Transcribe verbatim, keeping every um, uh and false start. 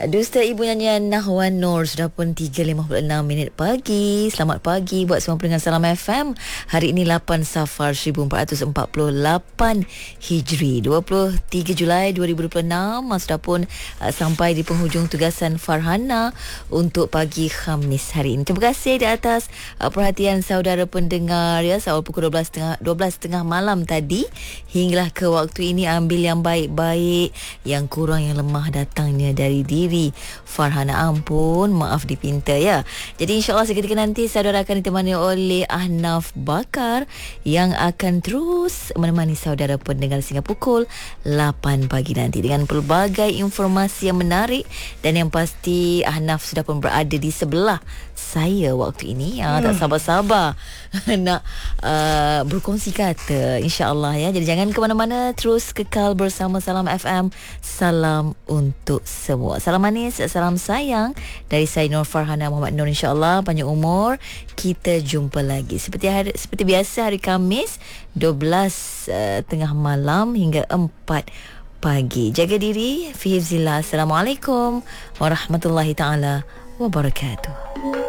Dusta Ibu nyanyian Nahwan Nur. Sudah pun tiga lima puluh enam minit pagi. Selamat pagi buat semua pendengar Salam F M. Hari ini lapan Safar seribu empat ratus empat puluh lapan Hijri, dua puluh tiga Julai dua ribu dua puluh enam. Sudah pun uh, sampai di penghujung tugasan Farhana untuk pagi Khamis hari ini. Terima kasih di atas uh, perhatian saudara pendengar ya. Awal pukul dua belas tiga puluh malam tadi hinggalah ke waktu ini, ambil yang baik-baik, yang kurang yang lemah datangnya dari diri Farhana. Ampun, maaf dipinta ya. Jadi insyaAllah seketika nanti saudara akan ditemani oleh Ahnaf Bakar yang akan terus menemani saudara pendengar sehingga pukul lapan pagi nanti dengan pelbagai informasi yang menarik. Dan yang pasti Ahnaf sudah pun berada di sebelah saya waktu ini. Ha, tak sabar-sabar nak uh, berkongsi kata insyaAllah ya. Jadi jangan ke mana-mana, terus kekal bersama Salam F M. Salam untuk semua. Salam manis, salam sayang dari saya Nur Farhana Muhammad Nur. InsyaAllah panjang umur. Kita jumpa lagi seperti hari, seperti biasa hari Khamis dua belas uh, tengah malam hingga empat pagi. Jaga diri. Fi hifzillah. Assalamualaikum warahmatullahi taala wabarakatuh.